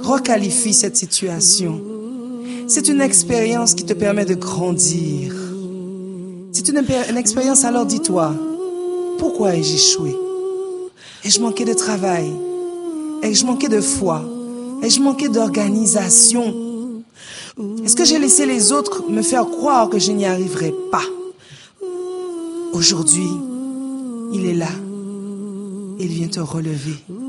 Requalifie cette situation. C'est une expérience qui te permet de grandir. C'est une expérience, alors dis-toi, pourquoi ai-je échoué? Ai-je manqué de travail? Ai-je manqué de foi? Ai-je manqué d'organisation? Est-ce que j'ai laissé les autres me faire croire que je n'y arriverai pas? Aujourd'hui, il est là. Il vient te relever.